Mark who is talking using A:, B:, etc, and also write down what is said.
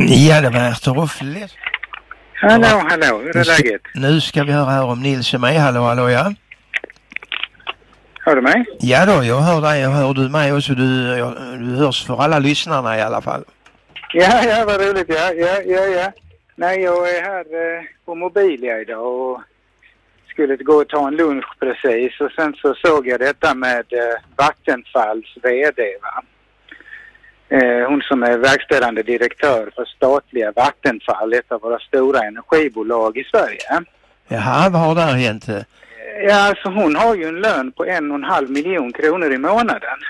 A: Ja, det var Arthur Ruffel.
B: Hallå, hur är läget?
A: Nu ska vi höra här om Nils är med. Hallå, ja.
B: Hör du mig?
A: Ja då, jag hör dig och hör du mig också. Du hörs för alla lyssnarna i alla fall.
B: Ja, vad roligt. Ja. Nej, jag är här på Mobilia idag och skulle gå och ta en lunch precis. Och sen så såg jag detta med Vattenfalls vd, va? Hon som är verkställande direktör för statliga Vattenfall, ett av våra stora energibolag i Sverige.
A: Jaha, vad har där hänt?
B: Ja, alltså hon har ju en lön på 1,5 miljon kronor i månaden.